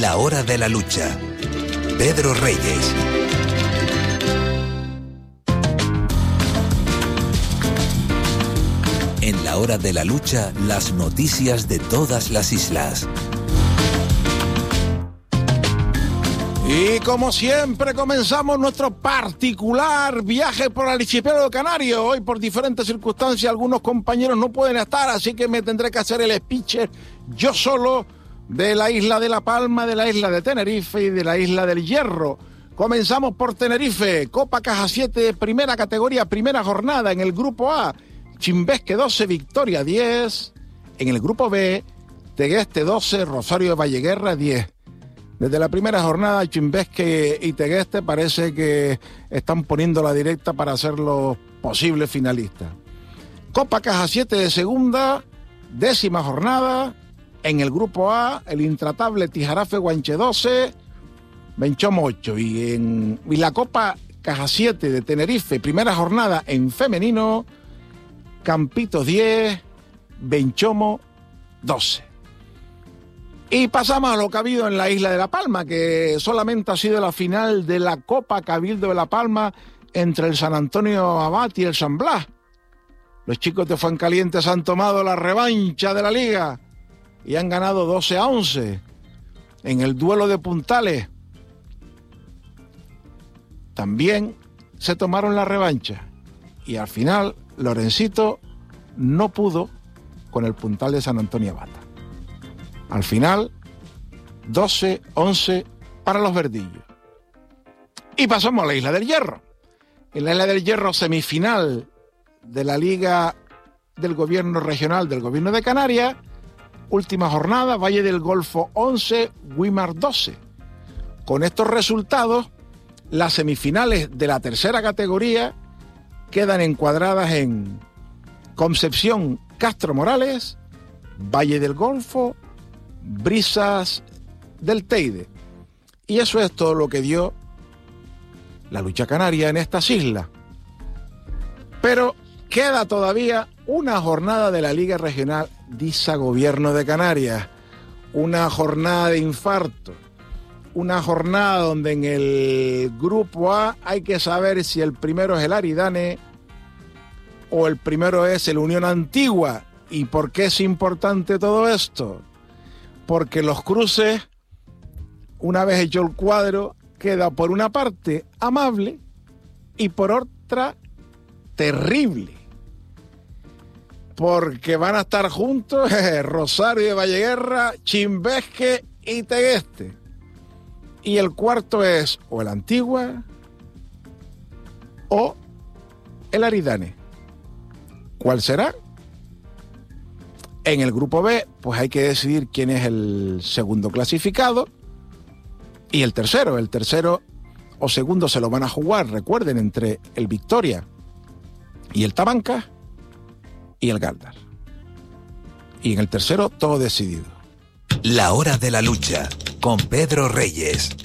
La hora de la lucha. Pedro Reyes. En la hora de la lucha, las noticias de todas las islas. Y como siempre comenzamos nuestro particular viaje por el archipiélago canario. Hoy por diferentes circunstancias algunos compañeros no pueden estar, así que me tendré que hacer el speaker yo solo de la isla de La Palma, de la isla de Tenerife y de la isla del Hierro. Comenzamos por Tenerife, Copa Caja 7, primera categoría, primera jornada en el grupo A. Chimbesque 12, Victoria 10. En el grupo B, Tegueste 12, Rosario de Valleguerra 10. Desde la primera jornada, Chimbesque y Tegueste parece que están poniendo la directa para ser los posibles finalistas. Copa Caja 7 de segunda, 10ª jornada. En el grupo A, el intratable Tijarafe Guanche 12, Benchomo 8. Y la Copa Caja 7 de Tenerife, primera jornada en femenino, Campitos 10, Benchomo 12. Y pasamos a lo que ha habido en la isla de La Palma, que solamente ha sido la final de la Copa Cabildo de La Palma entre el San Antonio Abad y el San Blas. Los chicos de Fuencaliente se han tomado la revancha de la liga y han ganado 12-11 en el duelo de puntales. También se tomaron la revancha y al final Lorencito no pudo con el puntal de San Antonio Abad. Al final, 12-11 para los verdillos. Y pasamos a la Isla del Hierro. En la Isla del Hierro, semifinal de la Liga del Gobierno Regional del Gobierno de Canarias, última jornada, Valle del Golfo 11, Guimar 12. Con estos resultados, las semifinales de la tercera categoría quedan encuadradas en Concepción Castro Morales, Valle del Golfo, Brisas del Teide. Y eso es todo lo que dio la lucha canaria en estas islas. Pero queda todavía una jornada de la Liga Regional DISA Gobierno de Canarias, una jornada de infarto, una jornada donde en el grupo A hay que saber si el primero es el Aridane o el primero es el Unión Antigua. ¿Y por qué es importante todo esto? Porque los cruces, una vez hecho el cuadro, queda por una parte amable y por otra terrible. Porque van a estar juntos Rosario de Valleguerra, Chimbesque y Tegueste. Y el cuarto es o el Antigua o el Aridane. ¿Cuál será? En el grupo B, pues hay que decidir quién es el segundo clasificado y el tercero. El tercero o segundo se lo van a jugar, recuerden, entre el Victoria y el Tabanca y el Galdar. Y en el tercero, todo decidido. La hora de la lucha, con Pedro Reyes.